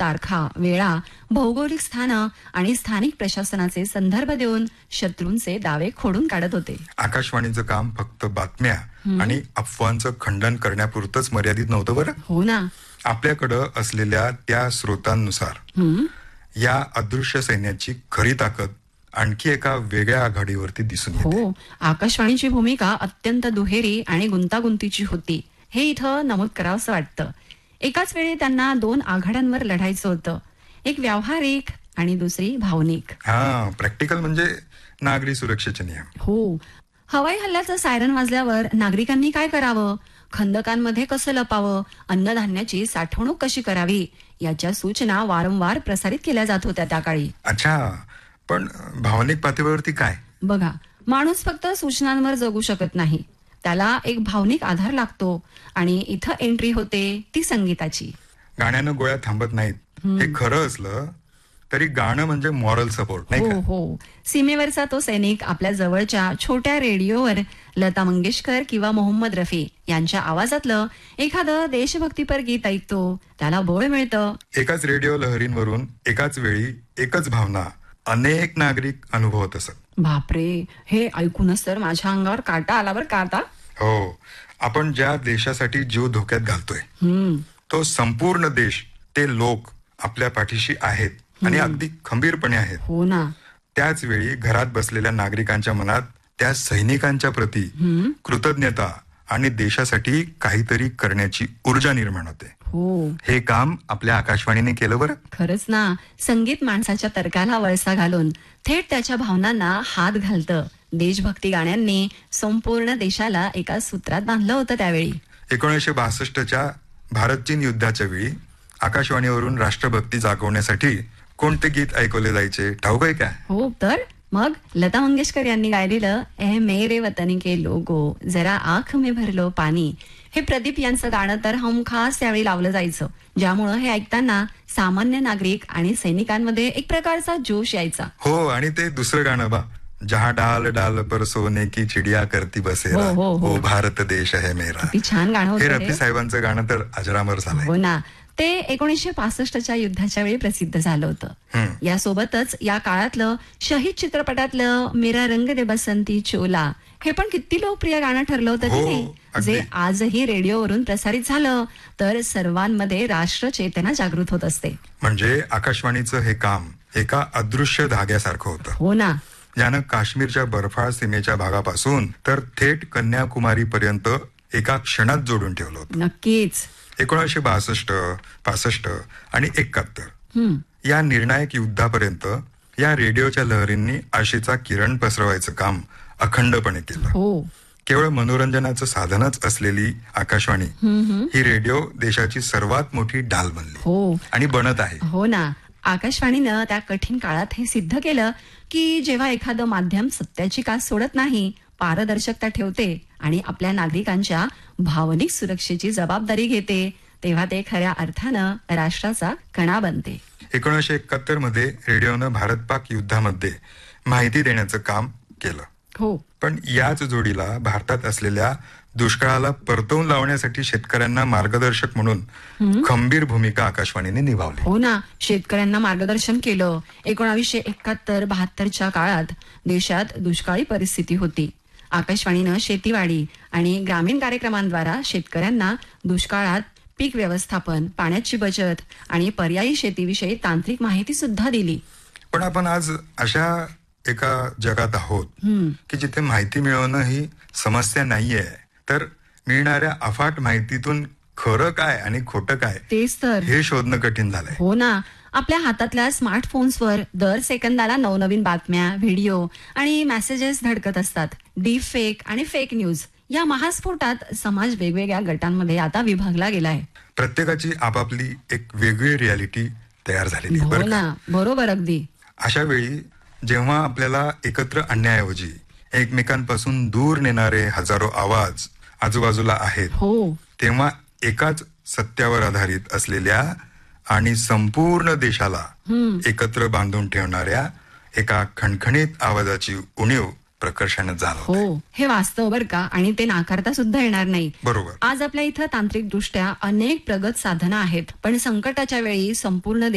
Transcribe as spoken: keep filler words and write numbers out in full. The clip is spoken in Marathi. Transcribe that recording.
तारखा, वेळा, भौगोलिक स्थानं आणि स्थानिक प्रशासनाचे संदर्भ देऊन शत्रूंचे दावे खोडून काढत होते. आकाशवाणीचं काम फक्त बातम्या आणि अफवांचं खंडन करण्यापुरतंच मर्यादित नव्हतं बरं. हो ना. आपल्याकडं असलेल्या त्या स्रोतांनुसार या अदृश्य सैन्याची खरी ताकद आणखी एका वेगळ्या आघाडीवरती दिसून येते. हो, आकाशवाणीची भूमिका अत्यंत दुहेरी आणि गुंतागुंतीची होती. हे इथं नमूद करावंसं वाटतं. एकाच वेळी त्यांना दोन आघाड्यांवर लढायचं होतं. एक व्यावहारिक आणि दुसरी भावनिक. हा, प्रॅक्टिकल म्हणजे नागरी सुरक्षेचे नियम. हो, हवाई हल्ल्याचं सायरन वाजल्यावर नागरिकांनी काय करावं, खंदकांमध्ये कसं लपावं, अन्नधान्याची साठवणूक कशी करावी, याच्या सूचना वारंवार प्रसारित केल्या जात होत्या त्या काळी. अच्छा, पण भावनिक पातळीवरती काय? बघा, माणूस फक्त सूचनांवर जगू शकत नाही, त्याला एक भावनिक आधार लागतो आणि इथं एंट्री होते ती संगीताची. गाण्यानं गोळ्या थांबत नाहीत हे खरं असलं तरी गाणं म्हणजे मॉरल सपोर्ट नाही का? हो हो, सीमेवरचा तो सैनिक आपल्या जवळच्या छोट्या रेडिओवर लता मंगेशकर किंवा मोहम्मद रफी यांच्या आवाजातलं एखादं देशभक्तीपर गीत ऐकतो, त्याला बळ मिळतं. एकाच रेडिओ लहरींवरून एकाच वेळी एकच भावना अनेक नागरिक अनुभवत असत. बापरे, हे ऐकूनच तर माझ्या अंगावर काटा आला बरं का आता. हो, आपण ज्या देशासाठी जीव धोक्यात घालतोय तो संपूर्ण देश, ते लोक आपल्या पाठीशी आहेत आणि अगदी खंबीरपणे आहेत. हो ना. त्याच वेळी घरात बसलेल्या नागरिकांच्या मनात त्या सैनिकांच्या प्रती कृतज्ञता आणि देशासाठी काहीतरी करण्याची ऊर्जा निर्माण होते. हो, हे काम आपल्या आकाशवाणीने केलं बरं. खरंच ना. संगीत माणसाच्या तर्काला वळसा घालून थेट त्याच्या भावनांना हात घालतं. देशभक्ती गाण्यांनी संपूर्ण देशाला एका सूत्रात बांधलं होतं त्यावेळी. एकोणीसशे बासष्टच्या भारत चीन युद्धाच्या वेळी आकाशवाणीवरून राष्ट्रभक्ती जागवण्यासाठी कोणते गीत ऐकवले जायचे ठाऊक आहे का? हो तर मग लता मंगेशकर यांनी गायलेलं ए मेरे वतनी के लोगो, जरा आंख में भरलो पाणी, हे प्रदीप यांचं गाणं तर हमखास त्यावेळी लावलं जायचं, ज्यामुळं हे ऐकताना सामान्य नागरिक आणि सैनिकांमध्ये एक प्रकारचा जोश यायचा. हो, आणि ते दुसरं गाणं बा, जहा डाल डाल पर सोने की चिडिया करती बसेरा, हो, हो, हो. ओ भारत देश है मेरा. किती छान गाणं हे होतं रफी साहेबांचं गाणं तर अजरामर झालंय. हो ना. ते एकोणीसशे पासष्टच्या युद्धाच्या वेळी प्रसिद्ध झालं होतं. यासोबतच या काळातलं शहीद चित्रपटातलं मेरा रंग दे बसंती चोला हे पण किती लोकप्रिय गाणं ठरलं होतं की नाही, जे आजही रेडिओवरून प्रसारित झालं तर सर्वांमध्ये राष्ट्र चेतना जागृत होत असते. म्हणजे आकाशवाणीचं हे काम एका अदृश्य धाग्यासारखं होतं. हो ना. ज्यानं काश्मीरच्या बर्फाळ सीमेच्या भागापासून तर थेट कन्याकुमारी पर्यंत एका क्षणात जोडून ठेवलं होतं. नक्कीच. एकोणीसशे बासष्ट पासष्ट आणि एकाहत्तर या निर्णायक युद्धापर्यंत या रेडिओच्या लहरींनी आशेचा किरण पसरवायचं काम अखंडपणे केलं. हो. केवळ मनोरंजनाचं साधनच असलेली आकाशवाणी ही रेडिओ देशाची सर्वात मोठी ढाल बनली. हो, आणि बनत आहे. हो ना. आकाशवाणीनं त्या कठीण काळात हे सिद्ध केलं की जेव्हा एखादं माध्यम सत्याची कास सोडत नाही, पारदर्शकता ठेवते आणि आपल्या नागरिकांच्या भावनिक सुरक्षेची जबाबदारी घेते, तेव्हा ते खऱ्या अर्थानं राष्ट्राचा कणा बनते. एकोणीसशे एकाहत्तर मध्ये रेडिओनं भारत पाक युद्धामध्ये माहिती देण्याचं काम केलं. हो. पण याच जोडीला भारतात असलेल्या दुष्काळाला परतवून लावण्यासाठी शेतकऱ्यांना मार्गदर्शक म्हणून खंबीर भूमिका आकाशवाणीने निभावली. हो ना. शेतकऱ्यांना मार्गदर्शन केलं. एकोणावीसशे एकाहत्तर बहात्तरच्या काळात देशात दुष्काळी परिस्थिती होती. आकाशवाणीनं शेतीवाडी आणि ग्रामीण कार्यक्रमांद्वारा शेतकऱ्यांना दुष्काळात पीक व्यवस्थापन, पाण्याची बचत आणि पर्यायी शेतीविषयी तांत्रिक माहिती सुद्धा दिली. पण आपण आज अशा एका जगात आहोत की जिथे माहिती मिळवणं ही समस्या नाहीये, तर मिळणाऱ्या अफाट माहितीतून खरं काय आणि खोटं काय तेच तर हे शोधणं कठीण झालंय. हो ना. आपल्या हातातल्या स्मार्टफोन्सवर दर सेकंदाला नवनवीन बातम्या, व्हिडिओ आणि मेसेजेस धडकत असतात. डीप फेक आणि फेक न्यूज या महास्फोटात समाज वेगवेगळ्या गटांमध्ये आता विभागला गेलाय. प्रत्येकाची आपापली एक वेगळी रियालिटी तयार झालेली. हो ना, बरोबर अगदी. अशा वेळी जेव्हा आपल्याला एकत्र आणण्याऐवजी एकमेकांपासून दूर नेणारे हजारो आवाज आजूबाजूला आहेत, हो, तेव्हा एकाच सत्यावर आधारित असलेल्या आणि संपूर्ण देशाला एकत्र बांधून ठेवणाऱ्या एका खणखणीत आवाजाची उणीव प्रकर्षाने जाणवते. हो, हे वास्तव बर का, आणि ते नाकारता सुद्धा येणार नाही. बरोबर. आज आपल्या इथं तांत्रिक दृष्ट्या अनेक प्रगत साधनं आहेत, पण संकटाच्या वेळी संपूर्ण